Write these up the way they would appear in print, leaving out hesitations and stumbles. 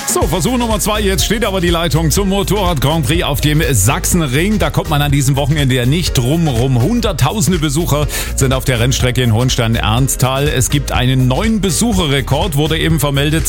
So, Versuch Nummer 2. Jetzt steht aber die Leitung zum Motorrad Grand Prix auf dem Sachsenring. Da kommt man an diesem Wochenende ja nicht drum rum. Hunderttausende Besucher sind auf der Rennstrecke in Hohenstein-Ernsthal. Es gibt einen neuen Besucherrekord, wurde eben vermeldet.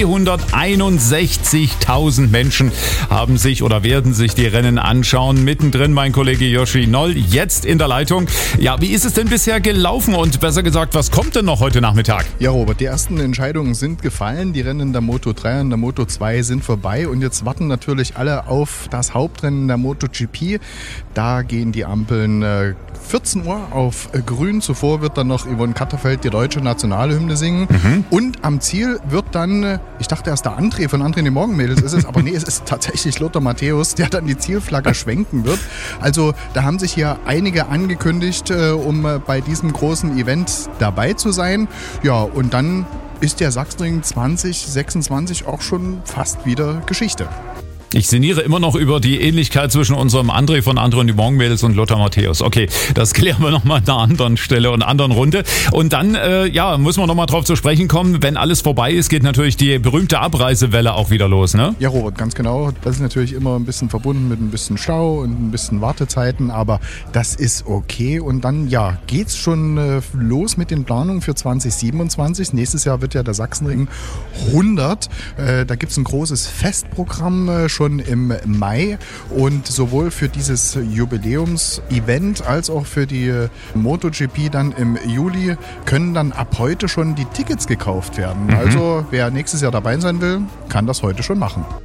261.000 Menschen haben sich oder werden sich die Rennen anschauen. Mittendrin mein Kollege Joshi Noll, jetzt in der Leitung. Ja, wie ist es denn bisher gelaufen und besser gesagt, was kommt denn noch heute Nachmittag? Ja, Robert, die ersten Entscheidungen sind gefallen. Die Rennen der Moto 3 und der Moto 2 sind vorbei und jetzt warten natürlich alle auf das Hauptrennen der MotoGP. Da gehen die Ampeln 14 Uhr auf grün. Zuvor wird dann noch Yvonne Katterfeld die deutsche Nationalhymne singen. Und am Ziel wird dann, ich dachte erst der André von André in die Morgenmädels ist es, aber nee, es ist tatsächlich Lothar Matthäus, der dann die Zielflagge schwenken wird. Also da haben sich hier einige angekündigt, um bei diesem großen Event dabei zu sein. Ja, und dann ist der Sachsenring 2026 auch schon fast wieder Geschichte. Ich sinniere immer noch über die Ähnlichkeit zwischen unserem André von André und die Morgenmädels und Lothar Matthäus. Okay, das klären wir nochmal an einer anderen Stelle und einer anderen Runde. Und dann, müssen wir nochmal drauf zu sprechen kommen. Wenn alles vorbei ist, geht natürlich die berühmte Abreisewelle auch wieder los, ne? Ja, Robert, ganz genau. Das ist natürlich immer ein bisschen verbunden mit ein bisschen Stau und ein bisschen Wartezeiten, aber das ist okay. Und dann, geht's schon los mit den Planungen für 2027. Nächstes Jahr wird ja der Sachsenring 100. Da gibt's ein großes Festprogramm schon im Mai und sowohl für dieses Jubiläums-Event als auch für die MotoGP dann im Juli können dann ab heute schon die Tickets gekauft werden. Also wer nächstes Jahr dabei sein will, kann das heute schon machen.